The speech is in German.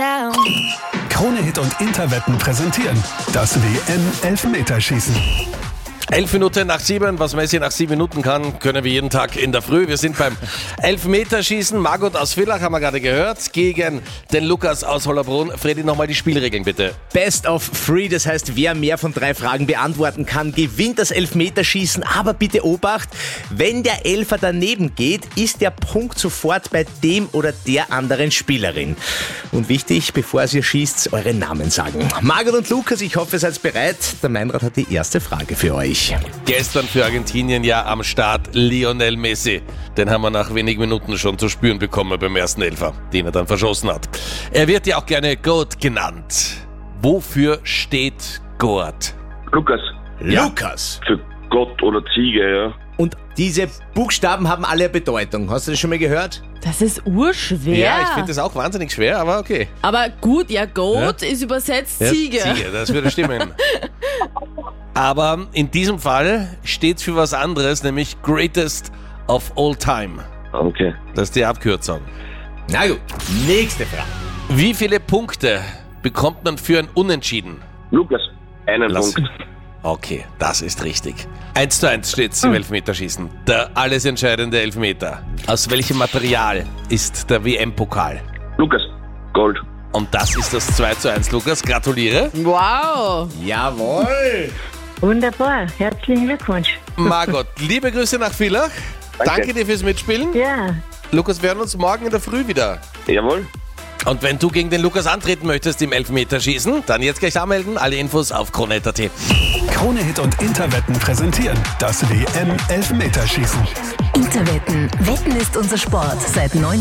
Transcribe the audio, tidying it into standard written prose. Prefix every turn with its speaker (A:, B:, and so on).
A: down.
B: Krone-Hit und Interwetten präsentieren das WM-Elfmeterschießen.
C: 11 Minuten nach 7, was Messi nach 7 Minuten kann, können wir jeden Tag in der Früh. Wir sind beim Elfmeterschießen. Margot aus Villach haben wir gerade gehört, gegen den Lukas aus Hollerbrunn. Freddy, nochmal die Spielregeln bitte.
D: Best of 3, das heißt, wer mehr von 3 Fragen beantworten kann, gewinnt das Elfmeterschießen. Aber bitte Obacht, wenn der Elfer daneben geht, ist der Punkt sofort bei dem oder der anderen Spielerin. Und wichtig, bevor ihr schießt, eure Namen sagen. Margot und Lukas, ich hoffe, ihr seid bereit. Der Meinrad hat die erste Frage für euch.
C: Gestern für Argentinien ja am Start Lionel Messi. Den haben wir nach wenigen Minuten schon zu spüren bekommen beim ersten Elfer, den er dann verschossen hat. Er wird ja auch gerne GOAT genannt. Wofür steht GOAT?
E: Lukas.
C: Ja.
D: Lukas.
E: Für Gott oder Ziege, ja.
D: Und diese Buchstaben haben alle Bedeutung. Hast du das schon mal gehört?
A: Das ist urschwer.
C: Ja, ich finde das auch wahnsinnig schwer, aber okay.
A: Aber gut, ja, Goat ist übersetzt Ziege.
C: Ja, Ziege, das würde stimmen. Aber in diesem Fall steht es für was anderes, nämlich Greatest of All Time.
E: Okay.
C: Das ist die Abkürzung.
D: Na gut, nächste Frage.
C: Wie viele Punkte bekommt man für ein Unentschieden?
E: Lukas, einen Punkt.
C: Okay, das ist richtig. 1:1 steht's im Elfmeterschießen. Der alles entscheidende Elfmeter. Aus welchem Material ist der WM-Pokal?
E: Lukas, Gold.
C: Und das ist das 2:1, Lukas. Gratuliere.
A: Wow.
D: Jawohl.
F: Wunderbar, herzlichen Glückwunsch.
C: Margot, liebe Grüße nach Villach. Danke dir fürs Mitspielen.
F: Ja,
C: Lukas, wir hören uns morgen in der Früh wieder.
E: Jawohl.
C: Und wenn du gegen den Lukas antreten möchtest im Elfmeterschießen, dann jetzt gleich anmelden. Alle Infos auf Krone.at.
B: Krone-Hit und Interwetten präsentieren das WM-Elfmeterschießen.
G: Interwetten. Wetten ist unser Sport seit 19